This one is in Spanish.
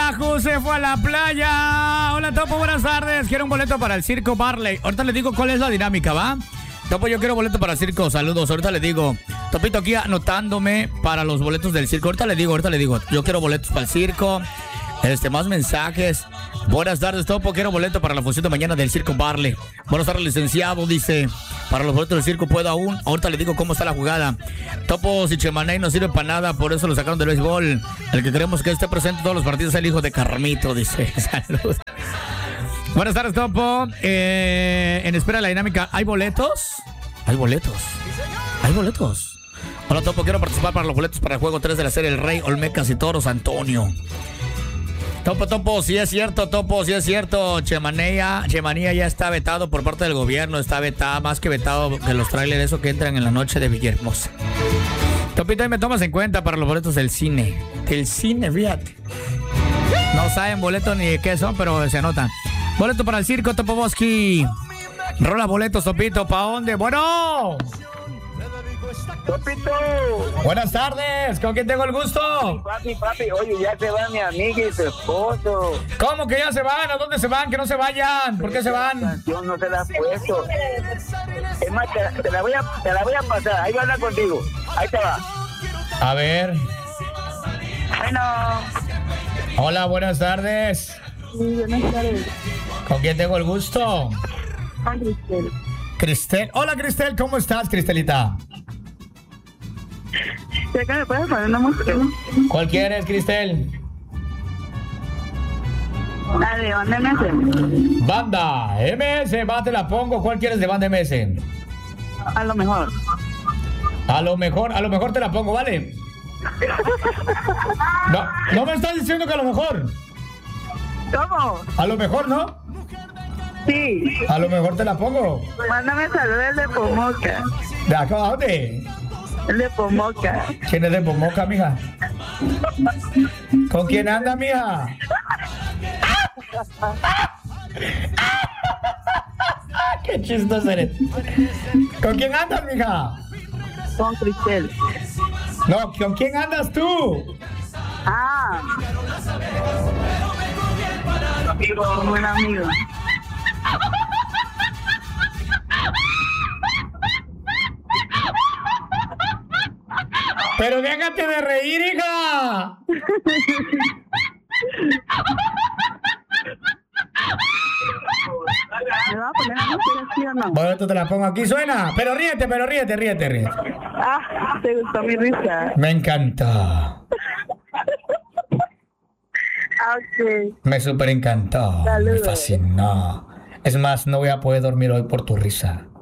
Yahoo se fue a la playa. Hola, Topo, buenas tardes. Quiero un boleto para el Circo Barley. Ahorita les digo cuál es la dinámica, ¿va? Topo, yo quiero boleto para el circo. Saludos, ahorita les digo. Topito aquí anotándome para los boletos del circo. Ahorita le digo. Yo quiero boletos para el circo. Más mensajes. Buenas tardes, Topo. Quiero boleto para la función de mañana del Circo Barley. Buenas tardes, licenciado. Dice, para los boletos del circo puedo aún. Ahorita le digo cómo está la jugada. Topo, si Chemaney no sirve para nada, por eso lo sacaron del béisbol. El que queremos que esté presente en todos los partidos es el hijo de Carmito, dice. Saludos. Buenas tardes, Topo. En espera de la dinámica, ¿hay boletos? Hay boletos. Hola, Topo, quiero participar para los boletos para el juego 3 de la serie El Rey, Olmecas y Toros, Antonio. Topo, sí es cierto, Chemanía ya está vetado por parte del gobierno, está vetado, más que vetado que los trailers, eso que entran en la noche de Villahermosa. Topito, ahí me tomas en cuenta para los boletos del cine. Fíjate. No saben boletos ni de qué son, pero se anotan. Boleto para el circo, Topo Bosque. Rola boletos, Topito, ¿para dónde? Bueno. Topito. Buenas tardes, ¿con quién tengo el gusto? Papi, oye, ya se va mi amiga y su esposo. ¿Cómo que ya se van? ¿A dónde se van? Que no se vayan. ¿Por qué se van? Yo no te la he puesto. Es más, te la voy a pasar. Ahí va a hablar contigo. Ahí te va. A ver. Bueno. Hola, buenas tardes. Sí, buenas tardes. ¿Con quién tengo el gusto? Con Cristel. Cristel. Hola, Cristel, ¿cómo estás, Cristelita? ¿Ya que me puedes poner una música? ¿Cuál quieres, Cristel? La de Banda MS. Banda MS, va, te la pongo. ¿Cuál quieres de Banda MS? A lo mejor. A lo mejor te la pongo, ¿vale? No me estás diciendo que a lo mejor. ¿Cómo? A lo mejor, ¿no? Sí. A lo mejor te la pongo. Mándame saludos de Pomoca. ¿De acá a dónde? El de Pomoca. ¿Quién es de Pomoca, mija? ¿Con quién anda, mija? ¡Qué chistoso eres! ¿Con quién andas, mija? Con Cristel. No, ¿con quién andas tú? Ah. Con un amigo. ¡Pero déjate de reír, hija! ¿Me va a poner la música, sí o no? Bueno, tú te la pongo aquí, suena. Pero ríete. Ah, ¿te gustó mi risa? Me encantó. Ok. Me súper encantó. Saludos. Me fascinó. Es más, no voy a poder dormir hoy por tu risa.